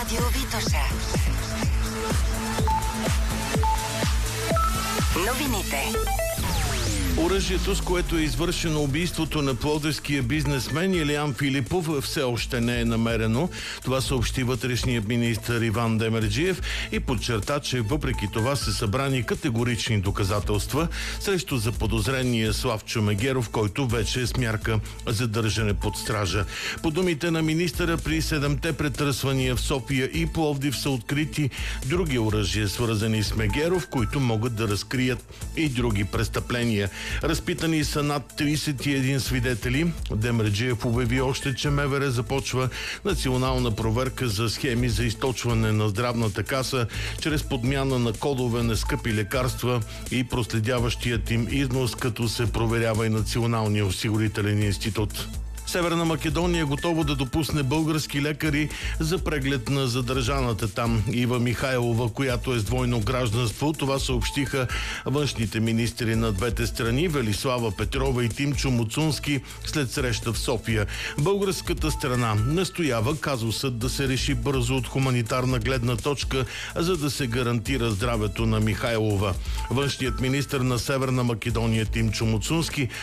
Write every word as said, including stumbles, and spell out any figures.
Радио Витоша. Новините. Оръжието, с което е извършено убийството на пловдивския бизнесмен Илиян Филипов, все още не е намерено. Това съобщи вътрешният министър Иван Демерджиев и подчерта, че въпреки това са събрани категорични доказателства срещу заподозрения Славчо Мегеров, който вече е с мярка задържане под стража. По думите на министъра, при седемте претърсвания в София и Пловдив са открити други оръжия, свързани с Мегеров, които могат да разкрият и други престъпления. Разпитани са над тридесет и един свидетели. Демерджиев обяви още, че МВР започва национална проверка за схеми за източване на здравната каса чрез подмяна на кодове на скъпи лекарства и проследяващият им износ, като се проверява и Националния осигурителен институт. Северна Македония е готова да допусне български лекари за преглед на задържаната там Ива Михайлова, която е с двойно гражданство. Това съобщиха външните министри на двете страни Велислава Петрова и Тимчо Муцунски след среща в София. Българската страна настоява казусът да се реши бързо от хуманитарна гледна точка, за да се гарантира здравето на Михайлова. Външният министър на Северна Македония Тимчо Муцунски